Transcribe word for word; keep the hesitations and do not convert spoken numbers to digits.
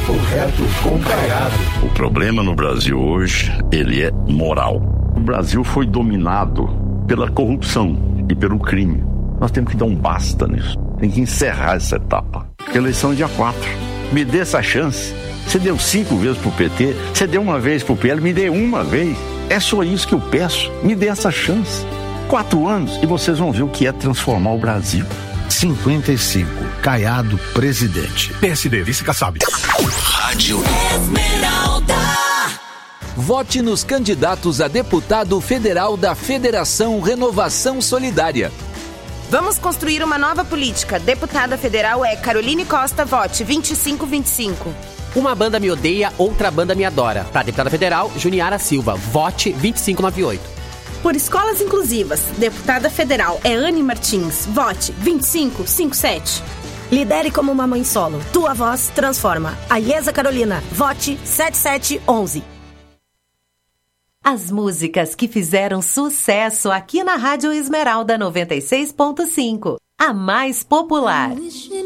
Papo reto com Caiado. O problema no Brasil hoje, ele é moral. O Brasil foi dominado pela corrupção e pelo crime. Nós temos que dar um basta nisso. Tem que encerrar essa etapa. Porque a eleição é dia quatro. Me dê essa chance. Você deu cinco vezes pro P T, você deu uma vez pro P L, me dê uma vez. É só isso que eu peço. Me dê essa chance. Quatro anos e vocês vão ver o que é transformar o Brasil. cinquenta e cinco, Caiado, presidente. P S D, vice Kassab. Rádio Esmeralda. Vote nos candidatos a deputado federal da Federação Renovação Solidária. Vamos construir uma nova política. Deputada federal é Caroline Costa, vote vinte e cinco vinte e cinco. Uma banda me odeia, outra banda me adora. Para deputada federal, Juniara Silva, vote vinte e cinco noventa e oito. Por escolas inclusivas, deputada federal é Anne Martins, vote vinte e cinco cinquenta e sete. Lidere como uma mãe solo. Tua voz transforma. Aiesa Carolina, vote setenta e sete onze. As músicas que fizeram sucesso aqui na Rádio Esmeralda noventa e seis ponto cinco, a mais popular.